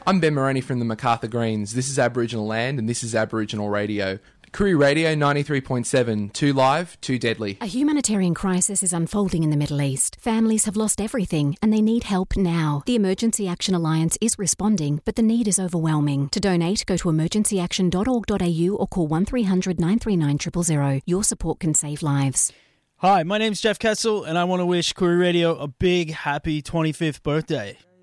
I'm Ben Moroney from the MacArthur Greens. This is Aboriginal Land and this is Aboriginal Radio. Koori Radio 93.7, too live, too deadly. A humanitarian crisis is unfolding in the Middle East. Families have lost everything and they need help now. The Emergency Action Alliance is responding, but the need is overwhelming. To donate, go to emergencyaction.org.au or call 1300 939 000. Your support can save lives. Hi, my name's Jeff Kessel and I want to wish Koori Radio a big happy 25th birthday.